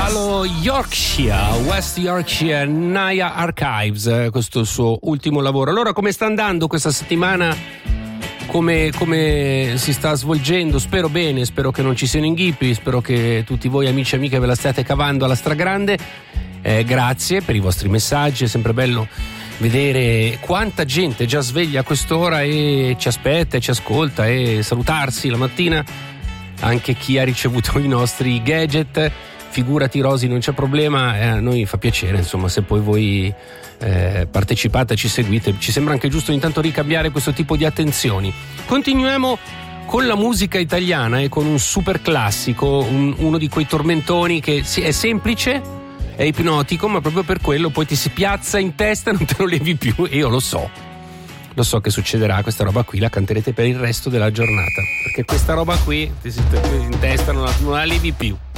dallo Yorkshire, West Yorkshire Naya Archives, questo è il suo ultimo lavoro. Allora, come sta andando questa settimana? Come si sta svolgendo? Spero bene, spero che non ci siano inghippi, spero che tutti voi amici e amiche ve la stiate cavando alla stragrande. Grazie per i vostri messaggi, è sempre bello vedere quanta gente è già sveglia a quest'ora e ci aspetta e ci ascolta, e salutarsi la mattina. Anche chi ha ricevuto i nostri gadget, figurati Rosy, non c'è problema, a noi fa piacere, insomma, se poi voi partecipate, ci seguite, ci sembra anche giusto intanto ricambiare questo tipo di attenzioni. Continuiamo con la musica italiana e con un super classico, uno di quei tormentoni che è semplice, è ipnotico, ma proprio per quello poi ti si piazza in testa e non te lo levi più, e io lo so che succederà. Questa roba qui la canterete per il resto della giornata, perché questa roba qui ti si in testa non la levi più.